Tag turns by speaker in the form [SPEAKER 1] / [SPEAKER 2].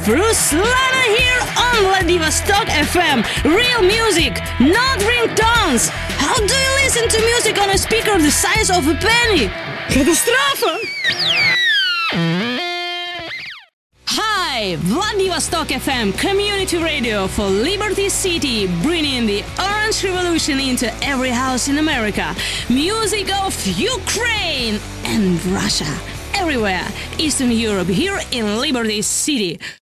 [SPEAKER 1] Ruslana here on Vladivostok FM. Real music, not ringtones. How do you listen to music on a speaker the size of a penny? Katastrofa! Hi, Vladivostok FM, community radio for Liberty City, bringing the Orange Revolution into every house in America. Music of Ukraine and Russia. Everywhere, Eastern Europe, here in Liberty City.